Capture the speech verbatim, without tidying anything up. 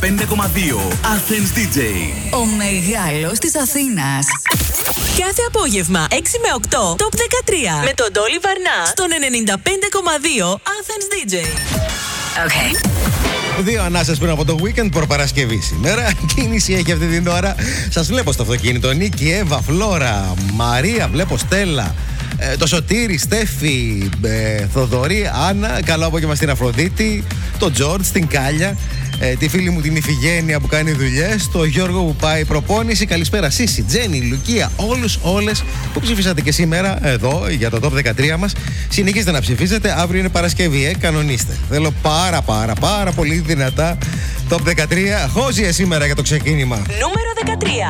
πέντε κόμμα δύο Athens ντι τζέι. Ο μεγάλος της Αθήνας. Κάθε απόγευμα έξι με οκτώ Top δεκατρία με τον Ντόλι Βαρνά στον ενενήντα πέντε κόμμα δύο Athens ντι τζέι. Okay. Δύο ανάσες πριν από το weekend, προπαρασκευή σήμερα. Κίνηση έχει αυτή την ώρα. Σας βλέπω στο αυτοκίνητο. Νίκη, Εύα, Φλόρα, Μαρία, βλέπω Στέλλα, ε, το Σωτήρη, Στέφη, ε, Θοδωρή, Άννα. Καλό απόγευμα στην Αφροδίτη, τον Τζόρτζ, την Κάλια, ε, τη φίλη μου την Ιφηγένεια που κάνει δουλειές, το Γιώργο που πάει προπόνηση. Καλησπέρα Σύση, Τζένι, Λουκία, όλους, όλες που ψηφίσατε και σήμερα εδώ για το Top δεκατρία μας. Συνεχίζετε να ψηφίζετε, αύριο είναι Παρασκευή, ε, κανονίστε. Θέλω πάρα πάρα πάρα πολύ δυνατά Top δεκατρία. Χώζια σήμερα για το ξεκίνημα. Νούμερο δεκατρία.